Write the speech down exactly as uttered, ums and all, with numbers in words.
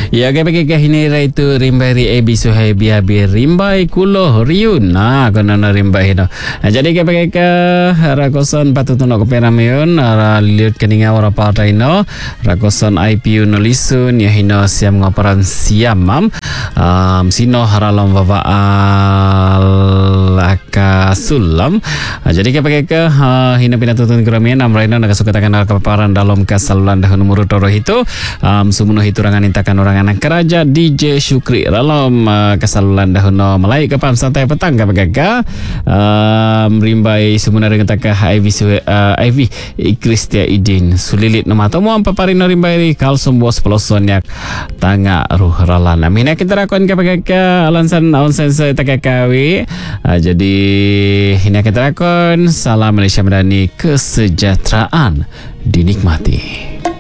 Ya ke bagi kahini itu rimbai ri ebi suhai biar biar rimbai kulo riun nah kono na rimbai no. Nah, jadi ke bagi ke rakosan patutuno ke peramion ara liut keninga ora partai no rakosan I P U no lisun ya hino siam ngaparan siam mam um, sino haralam baba alaka sulam. Nah, jadi ke bagi ke uh, hino pinatutun keramian amraino nakasukatakan al kepaparan dalam kasalulan dahun umur toro itu um, sumuno hiturangan intakan orang anak keraja D J Syukri dalam uh, kasalulan dahun malai kapam santai petang ka bagaga um, rimbai sumuna dengan takah I V uh, I V Kristia Idin sulilit nama tomo paparino rimbai kalsum bos peloson yak tanga ruh ralan amina kita rakon ka bagaga alansan onsen se takakawi uh, jadi ini kita rakon salam Malaysia Madani kesejahteraan dinikmati.